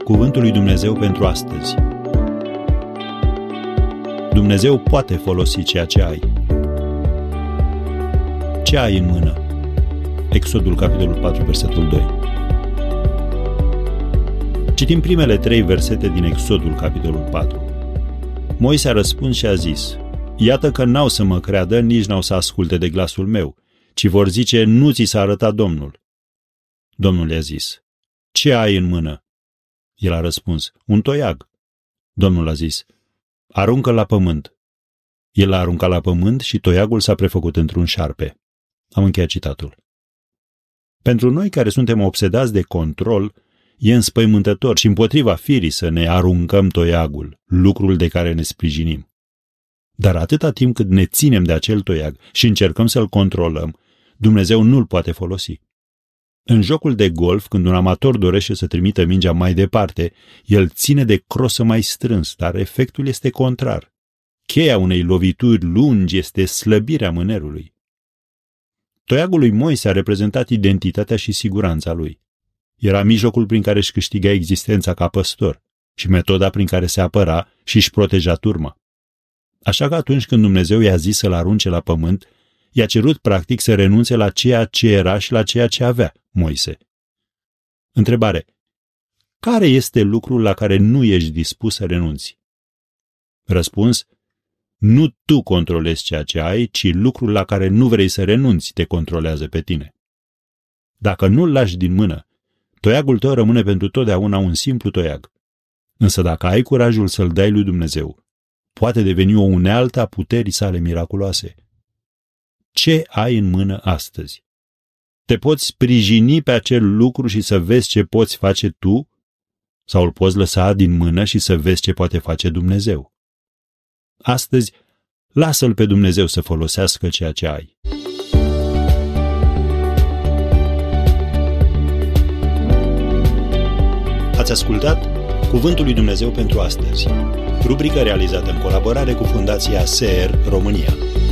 Cuvântul lui Dumnezeu pentru astăzi. Dumnezeu poate folosi ceea ce ai. Ce ai în mână? Exodul, capitolul 4, versetul 2. Citim primele 3 versete din Exodul, capitolul 4. Moise a răspuns și a zis: iată că n-au să mă creadă, nici n-au să asculte de glasul meu, ci vor zice: nu ți s-a arătat Domnul. Domnul i-a zis: ce ai în mână? El a răspuns: un toiag. Domnul a zis: aruncă-l la pământ. El l-a aruncat la pământ și toiagul s-a prefăcut într-un șarpe. Am încheiat citatul. Pentru noi care suntem obsedați de control, e înspăimântător și împotriva firii să ne aruncăm toiagul, lucrul de care ne sprijinim. Dar atâta timp cât ne ținem de acel toiag și încercăm să-l controlăm, Dumnezeu nu-l poate folosi. În jocul de golf, când un amator dorește să trimită mingea mai departe, el ține de crosă mai strâns, dar efectul este contrar. Cheia unei lovituri lungi este slăbirea mânerului. Toiagul lui Moise a reprezentat identitatea și siguranța lui. Era mijlocul prin care își câștiga existența ca păstor și metoda prin care se apăra și își proteja turma. Așa că atunci când Dumnezeu i-a zis să-l arunce la pământ, i-a cerut practic să renunțe la ceea ce era și la ceea ce avea Moise. Întrebare: care este lucrul la care nu ești dispus să renunți? Răspuns: nu tu controlezi ceea ce ai, ci lucrul la care nu vrei să renunți te controlează pe tine. Dacă nu-l lași din mână, toiagul tău rămâne pentru totdeauna un simplu toiag. Însă dacă ai curajul să-l dai lui Dumnezeu, poate deveni o unealtă a puterii sale miraculoase. Ce ai în mână astăzi? Te poți sprijini pe acel lucru și să vezi ce poți face tu? Sau îl poți lăsa din mână și să vezi ce poate face Dumnezeu? Astăzi, lasă-l pe Dumnezeu să folosească ceea ce ai. Ați ascultat Cuvântul lui Dumnezeu pentru astăzi, rubrică realizată în colaborare cu Fundația SER România.